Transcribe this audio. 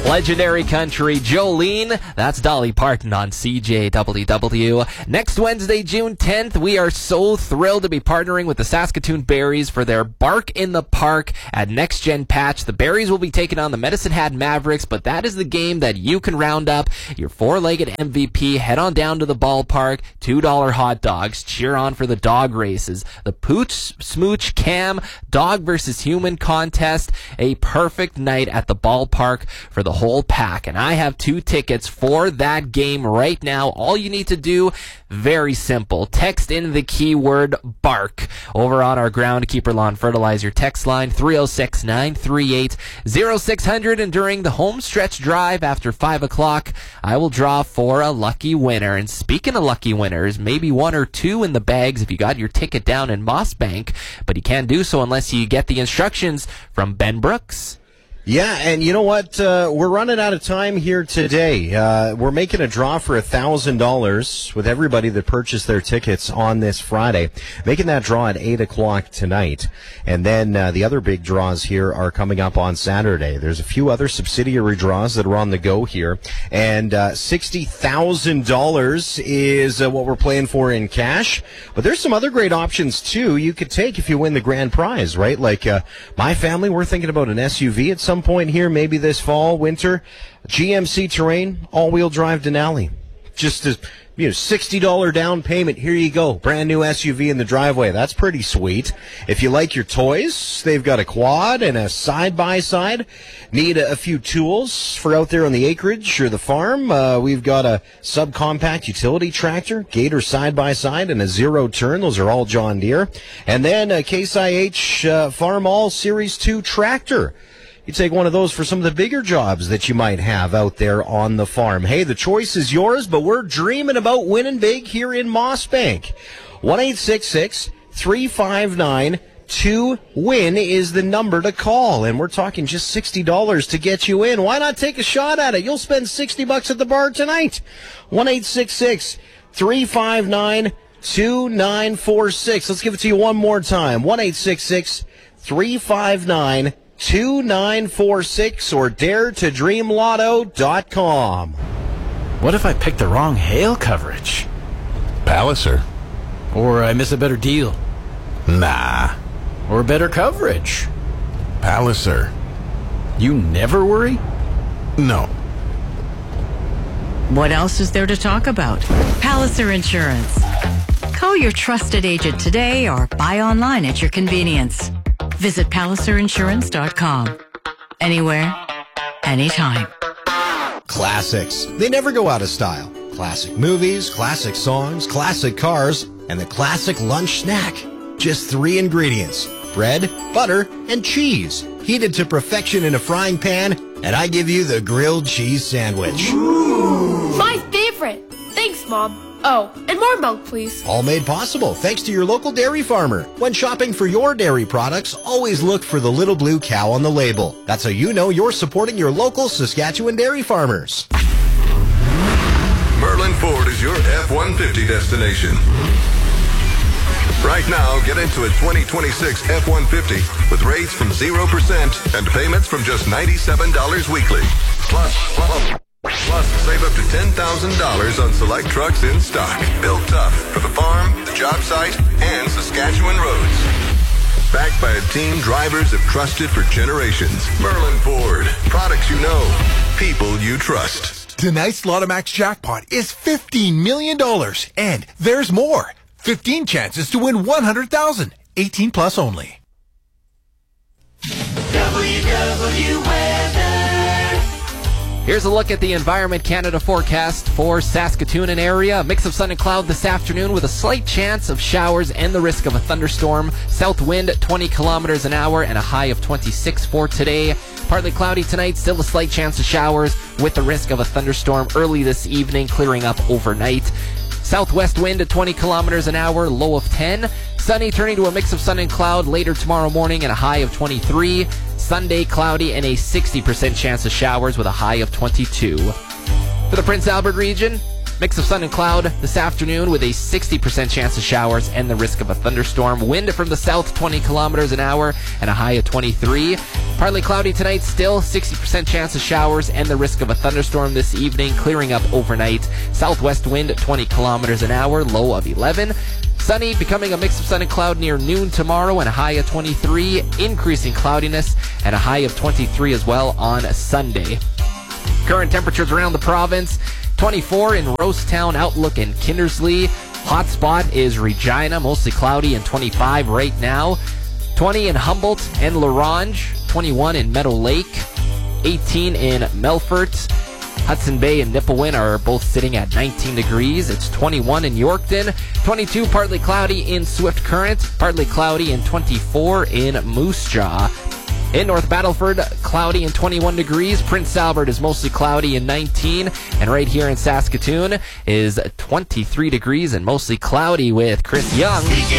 Legendary country Jolene, that's Dolly Parton on CJWW. Next Wednesday, June 10th, we are so thrilled to be partnering with the Saskatoon Berries for their Bark in the Park at Next Gen Patch. The Berries will be taking on the Medicine Hat Mavericks, but that is the game that you can round up your four-legged MVP. Head on down to the ballpark, $2 hot dogs, cheer on for the dog races, the Pooch Smooch Cam Dog versus Human contest, a perfect night at the ballpark for the whole pack. And I have 2 tickets for that game right now. All you need to do, very simple. Text in the keyword BARK over on our Groundkeeper Lawn Fertilizer text line 306-938-0600. And during the home stretch drive after 5 o'clock, I will draw for a lucky winner. And speaking of lucky winners, maybe 1 or 2 in the bags if you got your ticket down in Mossbank, but you can't do so unless you get the instructions from Ben Brooks. Yeah, and you know what? We're running out of time here today. We're making a draw for $1,000 with everybody that purchased their tickets on this Friday. Making that draw at 8 o'clock tonight. And then the other big draws here are coming up on Saturday. There's a few other subsidiary draws that are on the go here. And $60,000 is what we're playing for in cash. But there's some other great options, too, you could take if you win the grand prize, right? Like my family, we're thinking about an SUV at some point here, maybe this fall, winter. GMC Terrain, all-wheel drive Denali. Just a $60 down payment. Here you go. Brand new SUV in the driveway. That's pretty sweet. If you like your toys, they've got a quad and a side-by-side. Need a few tools for out there on the acreage or the farm. We've got a subcompact utility tractor, Gator side-by-side, and a zero-turn. Those are all John Deere. And then a Case IH Farm All Series 2 tractor. You take one of those for some of the bigger jobs that you might have out there on the farm. Hey, the choice is yours, but we're dreaming about winning big here in Mossbank. 1-866-359-2WIN is the number to call, and we're talking just $60 to get you in. Why not take a shot at it? You'll spend $60 at the bar tonight. 1-866-359-2946. Let's give it to you one more time. 1-866-359-2946 or daretodreamlotto.com. What if I pick the wrong hail coverage? Palliser. Or I miss a better deal? Nah. Or better coverage? Palliser. You never worry? No. What else is there to talk about? Palliser Insurance. Call your trusted agent today or buy online at your convenience. Visit PalliserInsurance.com. Anywhere, anytime. Classics. They never go out of style. Classic movies, classic songs, classic cars, and the classic lunch snack. Just 3 ingredients: bread, butter, and cheese. Heated to perfection in a frying pan, and I give you the grilled cheese sandwich. Ooh. My favorite. Thanks, Mom. Oh, and more milk, please. All made possible thanks to your local dairy farmer. When shopping for your dairy products, always look for the little blue cow on the label. That's how you know you're supporting your local Saskatchewan dairy farmers. Merlin Ford is your F-150 destination. Right now, get into a 2026 F-150 with rates from 0% and payments from just $97 weekly. Plus, save up to $10,000 on select trucks in stock. Built tough for the farm, the job site, and Saskatchewan roads. Backed by a team drivers have trusted for generations. Merlin Ford. Products you know. People you trust. Tonight's Lotomax jackpot is $15 million. And there's more. 15 chances to win $100,000. 18 plus only. Here's a look at the Environment Canada forecast for Saskatoon and area. A mix of sun and cloud this afternoon with a slight chance of showers and the risk of a thunderstorm. South wind 20 kilometers an hour and a high of 26 for today. Partly cloudy tonight, still a slight chance of showers with the risk of a thunderstorm early this evening, clearing up overnight. Southwest wind at 20 kilometers an hour, low of 10. Sunny turning to a mix of sun and cloud later tomorrow morning and a high of 23. Sunday cloudy and a 60% chance of showers with a high of 22. For the Prince Albert region, Mix of sun and cloud this afternoon with a 60% chance of showers and the risk of a thunderstorm. Wind from the south 20 kilometers an hour and a high of 23. Partly cloudy tonight, still 60% chance of showers and the risk of a thunderstorm this evening, clearing up overnight. Southwest wind 20 kilometers an hour, low of 11. Sunny, becoming a mix of sun and cloud near noon tomorrow and a high of 23. Increasing cloudiness and a high of 23 as well on Sunday. Current temperatures around the province: 24 in Rosetown, Outlook, and Kindersley. Hot spot is Regina, mostly cloudy, and 25 right now. 20 in Humboldt and La Ronge. 21 in Meadow Lake. 18 in Melfort. Hudson Bay and Nipawin are both sitting at 19 degrees. It's 21 in Yorkton. 22 partly cloudy in Swift Current. Partly cloudy and 24 in Moose Jaw. In North Battleford, cloudy and 21 degrees. Prince Albert is mostly cloudy and 19. And right here in Saskatoon is 23 degrees and mostly cloudy with Chris Young.